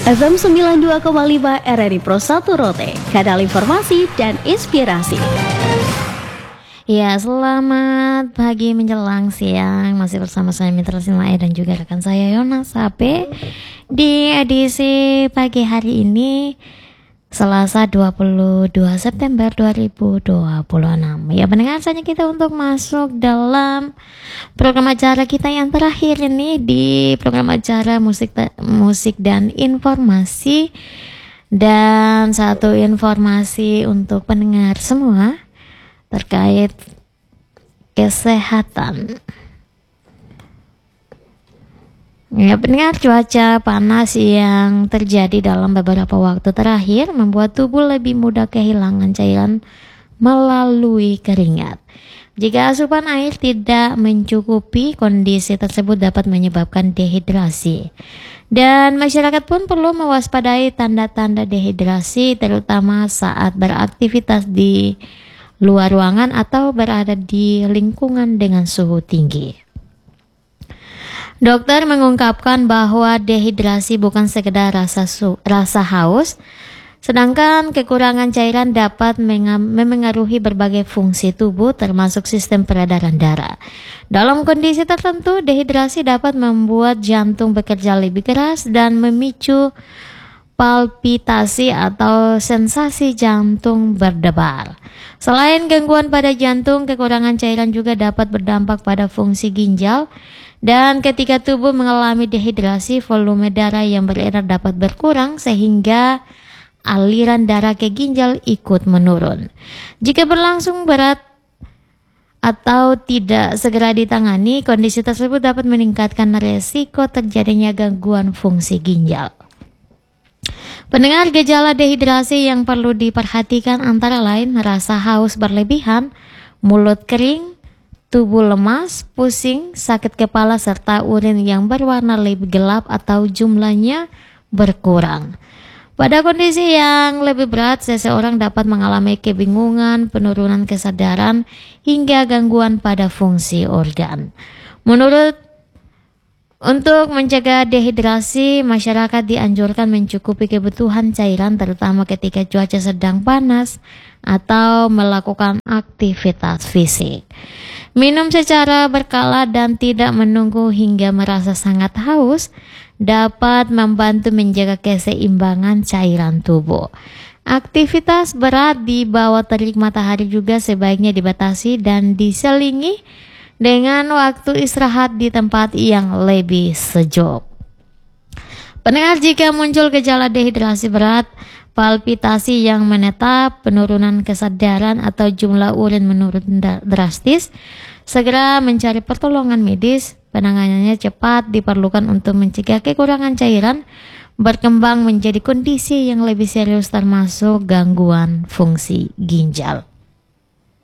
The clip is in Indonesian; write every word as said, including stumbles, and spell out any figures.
F M sembilan puluh dua koma lima R R I Pro satu Rote, kanal informasi dan inspirasi. Ya, selamat pagi menjelang siang. Masih bersama saya Mitra Sinlae dan juga rekan saya Yona Sape di edisi pagi hari ini, Selasa dua puluh dua September dua ribu dua puluh enam. Ya, pendengar, saatnya kita untuk masuk dalam program acara kita yang terakhir ini di program acara musik musik dan informasi. Dan satu informasi untuk pendengar semua terkait kesehatan. Ya, pendengar, cuaca panas yang terjadi dalam beberapa waktu terakhir membuat tubuh lebih mudah kehilangan cairan melalui keringat. Jika asupan air tidak mencukupi, kondisi tersebut dapat menyebabkan dehidrasi. Dan masyarakat pun perlu mewaspadai tanda-tanda dehidrasi, terutama saat beraktivitas di luar ruangan atau berada di lingkungan dengan suhu tinggi. Dokter mengungkapkan bahwa dehidrasi bukan sekedar rasa su- rasa haus, sedangkan kekurangan cairan dapat memengaruhi berbagai fungsi tubuh termasuk sistem peredaran darah. Dalam kondisi tertentu, dehidrasi dapat membuat jantung bekerja lebih keras dan memicu palpitasi atau sensasi jantung berdebar. Selain gangguan pada jantung, kekurangan cairan juga dapat berdampak pada fungsi ginjal. Dan ketika tubuh mengalami dehidrasi, volume darah yang beredar dapat berkurang sehingga aliran darah ke ginjal ikut menurun. Jika berlangsung berat atau tidak segera ditangani, kondisi tersebut dapat meningkatkan resiko terjadinya gangguan fungsi ginjal. Pendengar, gejala dehidrasi yang perlu diperhatikan antara lain rasa haus berlebihan, mulut kering, tubuh lemas, pusing, sakit kepala, serta urin yang berwarna lebih gelap atau jumlahnya berkurang. Pada kondisi yang lebih berat, seseorang dapat mengalami kebingungan, penurunan kesadaran, hingga gangguan pada fungsi organ. Menurut Untuk mencegah dehidrasi, masyarakat dianjurkan mencukupi kebutuhan cairan terutama ketika cuaca sedang panas atau melakukan aktivitas fisik. Minum secara berkala dan tidak menunggu hingga merasa sangat haus dapat membantu menjaga keseimbangan cairan tubuh. Aktivitas berat di bawah terik matahari juga sebaiknya dibatasi dan diselingi dengan waktu istirahat di tempat yang lebih sejuk. Pendengar, jika muncul gejala dehidrasi berat, palpitasi yang menetap, penurunan kesadaran atau jumlah urin menurun drastis, segera mencari pertolongan medis. Penanganannya cepat diperlukan untuk mencegah kekurangan cairan berkembang menjadi kondisi yang lebih serius termasuk gangguan fungsi ginjal.